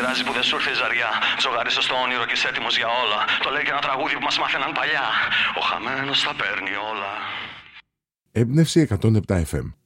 πειράζει που δεν σου ήρθε η ζαριά. Ζωγάρισε στο όνειρο και είσαι έτοιμος για όλα. Το λέει και ένα τραγούδι που μας μάθαιναν παλιά. Ο χαμένος τα παίρνει όλα. Έμπνευση 107 FM.